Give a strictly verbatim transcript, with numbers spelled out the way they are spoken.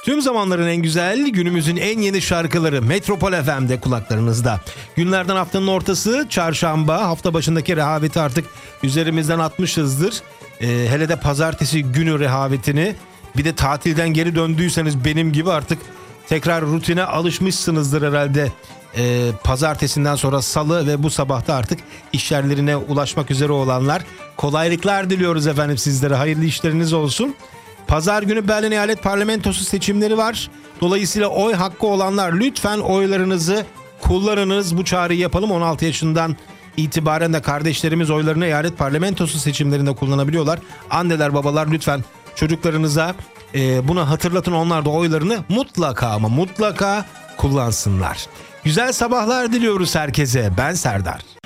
Tüm zamanların en güzel, günümüzün en yeni şarkıları Metropol F M'de kulaklarınızda. Günlerden haftanın ortası, çarşamba, hafta başındaki rehaveti artık üzerimizden atmışızdır. Ee, hele de pazartesi günü rehavetini, bir de tatilden geri döndüyseniz benim gibi artık tekrar rutine alışmışsınızdır herhalde. Ee, pazartesinden sonra salı ve bu sabahta artık iş yerlerine ulaşmak üzere olanlar, kolaylıklar diliyoruz efendim sizlere, hayırlı işleriniz olsun. Pazar günü Berlin Eyalet Parlamentosu seçimleri var. Dolayısıyla oy hakkı olanlar lütfen oylarınızı kullanınız. Bu çağrıyı yapalım. on altı yaşından itibaren de kardeşlerimiz oylarını eyalet parlamentosu seçimlerinde kullanabiliyorlar. Anneler, babalar lütfen çocuklarınıza e, bunu hatırlatın. Onlar da oylarını mutlaka ama mutlaka kullansınlar. Güzel sabahlar diliyoruz herkese. Ben Serdar.